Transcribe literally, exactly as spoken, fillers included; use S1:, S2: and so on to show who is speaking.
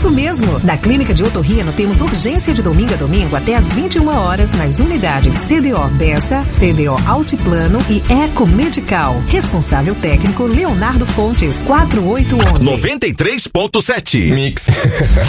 S1: Isso mesmo! Na Clínica de Otorrino temos urgência de domingo a domingo até às vinte e uma horas nas unidades C D O Bessa, C D O Altiplano e Eco Medical. Responsável técnico Leonardo Fontes, quatro oito um um.
S2: noventa e três ponto sete.
S3: Mix.